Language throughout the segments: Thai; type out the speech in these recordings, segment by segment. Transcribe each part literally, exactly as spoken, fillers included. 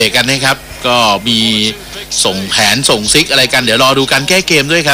กันนะครับก็มีส่งแผนส่งซิกอะไรกันเดี๋ยวรอดูการแก้เกมด้วยครับ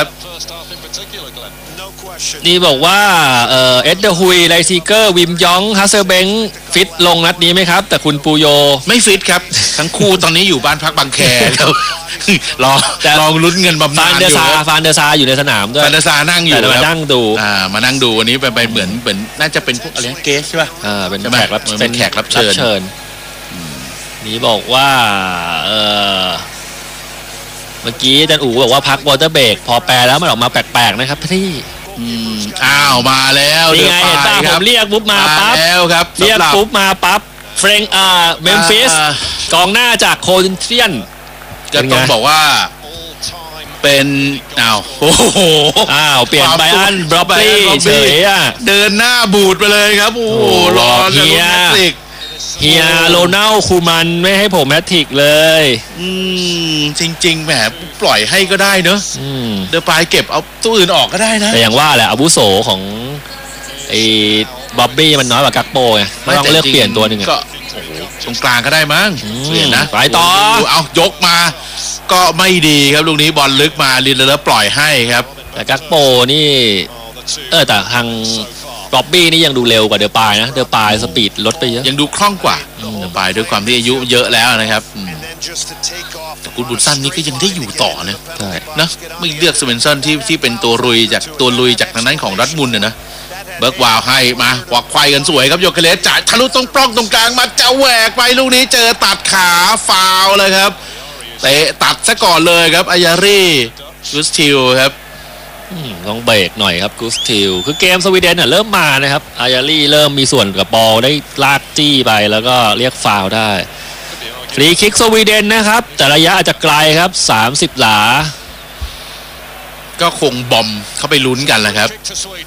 นี่บอกว่าเอ่อเอ็ดเดอร์ฮุยไลซีเกอร์วิมยองฮัสเซอร์เบงฟิตลงนัดนี้ไหมครับแต่คุณปูโยไม่ฟิตครับทั้งคู่ตอนนี้อยู่บ้านพักบางแคครับรอลองลุ้นเงินบำนาญอยู่ฟานเดอร์ซาอยู่ในสนามด้วยฟานเดอร์ซานั่งอยู่มานั่งดูอ่ามานั่งดูวันนี้ไปไปเหมือนเหมือนน่าจะเป็นพวกอะไรเกสใช่ป่ะอ่าเป็นแขกรับเป็นแขกรับเชิญนี่บอกว่าเออเมื่อกี้ดันอู๋บอกว่าพักวอเตอร์เบรกพอแปลแล้วมันออกมาแปลกๆนะครับพี่อ้าวมาแล้วนี่ไงเห็นป่ะผมเรียกปุ๊บมาปั๊บแล้วครับเรียกปุ๊บมาปั๊บเฟรงอ่าเมมฟิสกองหน้าจากโคลินเทียนก็ต้องบอกว่าเป็นอ้าวโอ้โหอ้าวเปลี่ยนไบอันบล็อบบี้เฉยอ่ะเดินหน้าบูดไปเลยครับโอ้โหรอเฮียเฮียโรนัลคูมันไม่ให้ผมแฮตทริกเลยอืมจริงๆแหมปล่อยให้ก็ได้เนอะเดอปายเก็บเอาตัวอื่นออกก็ได้นะแต่อย่างว่าแหละอาวุโสของไอ้บ๊อบบี้มันน้อยกว่ากักโปไงไม่ต้องเลือกเปลี่ยนตัวหนึ่งก็ตรงกลางก็ได้มั้งเปลี่ยนนะไปต่อเอายกมาก็ไม่ดีครับลูกนี้บอลลึกมาลินแล้วปล่อยให้ครับแต่กักโปนี่เออแต่ทางบ๊อบบี้นี่ยังดูเร็วกว่าเดอปายนะเดอปายสปีดลดไปเยอะยังดูคล่องกว่าเดอปายด้วยความที่อายุเยอะแล้วนะครับแต่กุนบุญสั้นนี่ก็ยังได้อยู่ต่อนะใช่นะไม่เลือกสเวนเซนที่ที่เป็นตัวลุยจากตัวลุยจากทางนั้นของรัดมุนนะเบิร์กวาวให้มาควักควายกันสวยครับโยเคเลสจ่ายทะลุตรงปล้องตรงกลางมาจะแหวกไปลูกนี้เจอตัดขาฟาวเลยครับเตะตัดซะก่อนเลยครับอายารีกุสติลครับต้องเบรกหน่อยครับกุสติลคือเกมสวีเดนเนี่ยเริ่มมานะครับอายารีเริ่มมีส่วนกับบอลได้ลากจี้ไปแล้วก็เรียกฟาวได้ฟรีคิกสวีเดนนะครับแต่ระยะอาจจะไกลครับสามสิบหลาก็คงบอมเข้าไปลุ้นกันแหละครับ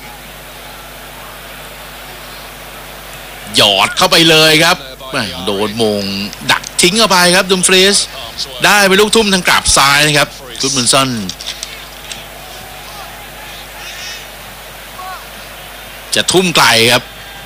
หยอดเข้าไปเลยครับโดนมงดักทิ้งเข้าไปครับดุมฟรีสได้ไปลูกทุ่มทางกราบซ้ายนะครับกุดมุนสันจะทุ่มไกลครับ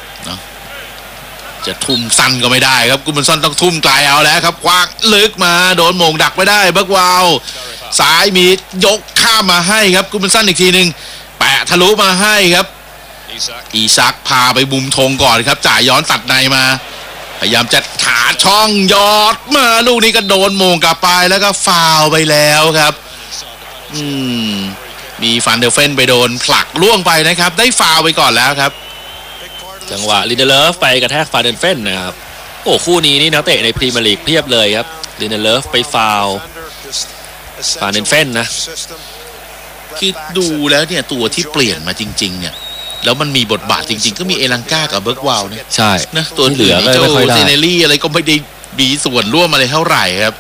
จะทุ่มสั้นก็ไม่ได้ครับกุดมุนสันต้องทุ่มไกลเอาแล้วครับคว้างลึกมาโดนมงดักไม่ได้เบิร์กวาวซ้ายมียกข้ามมาให้ครับกุดมุนสันอีกทีหนึ่งแปะทะลุมาให้ครับอีซักพาไปบุมธงก่อนครับจ่ายย้อนตัดในมาพยายามจะหาช่องยอดมาลูกนี้ก็โดนโมงกลับไปแล้วก็ฟาวไปแล้วครับอืมมีฟันเดอร์เฟนไปโดนผลักล่วงไปนะครับได้ฟาวไปก่อนแล้วครับจังหวะลินเดเลฟไปกระแทกฟันเดอร์เฟนนะครับโอ้คู่นี้นี่นักเตะในพรีเมียร์ลีกเพียบเลยครับลินเดเลฟไปฟาวฟันเดอร์เฟนนะคือดูแล้วเนี่ยตัวที่เปลี่ยนมาจริงๆเนี่ยแล้วมันมีบทบาทจริงๆก็มีเอลังกากับเบิร์กวาวเนี่ยใช่นะตัวเหลือเจ้าเซเนลี่อะไรก็ไม่ได้มีส่วนร่วมอะไรเท่าไหร่ครับ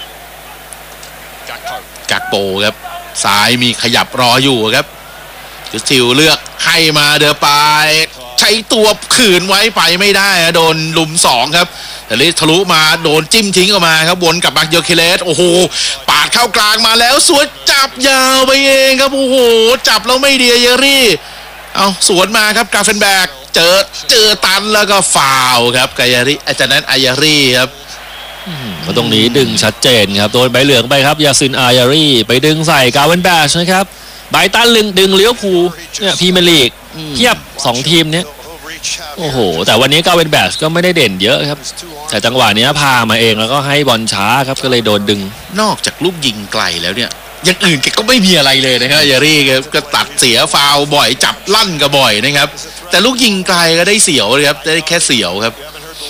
กักโปครับซ้ายมีขยับรออยู่ครับจุดซิลเลือกให้มาเดอปายใช้ตัวขืนไว้ไปไม่ได้โดนลุมสองครับแต่ลิทะลุมาโดนจิ้มทิ้งออกมาครับวนกับบักโยเคเลสโอ้โหปาดเข้ากลางมาแล้วสวนจับยาวไปเองครับโอ้โหจับแล้วไม่ดีเยอรี่เอาสวนมาครับกาเฟนแบกเจอเจอตันแล้วก็ฟาวครับกายาริอาจารย์นั้นอายารีครับตรงนี้ดึงชัดเจนครับโดนใบเหลืองไปครับยาซินอายารีไปดึงใส่กาเวนแบชนะครับไบตันลึงดึงเลี้ยวภูเนี่ยพรีเมียร์ลีกเทียบสองทีมเนี้ยโอ้โหแต่วันนี้กาเวนแบชก็ไม่ได้เด่นเยอะครับแต่จังหวะนี้พามาเองแล้วก็ให้บอลช้าครับก็เลยโดนดึงนอกจากลูกยิงไกลแล้วเนี่ยอย่างอื่นแกก็ไม่มีอะไรเลยนะครับยารี่ก็ตัดเสียฟาวบ่อยจับลั่นก็บ่อยนะครับแต่ลูกยิงไกลก็ได้เสียวเลยครับได้แค่เสียวครับ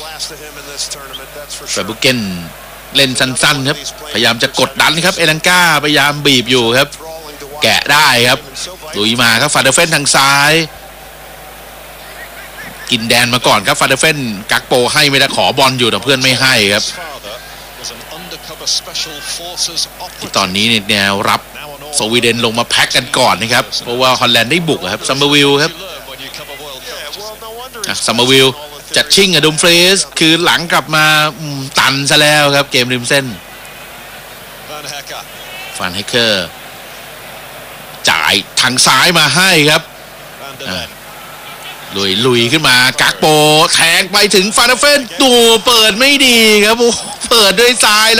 แฟบุเกนเล่นสั้นๆครับพยายามจะกดดันครับเอลังกาพยายามบีบอยู่ครับแกะได้ครับลุยมาครับฟาเดเฟนทางซ้ายกินแดนมาก่อนครับฟาเดเฟนกักโปให้ไม่ได้ขอบอลอยู่แต่เพื่อนไม่ให้ครับที่ตอนนี้ในแนวรับสวีเดนลงมาแพ็กกันก่อนนะครับเพราะว่าฮอลแลนด์ได้บุกครับซัมเมอร์วิลครับซัมเมอร์วิลจัดชิ่งกับดุมฟรีสคือหลังกลับมาตันซะแล้วครับเกมริมเส้นฟันไฮเคอร์จ่ายทางซ้ายมาให้ครับลุยลุยขึ้นมากักโปแทงไปถึงฟานาเฟนตัวเปิดไม่ดีครับโอ้เปิดด้วยซ้าย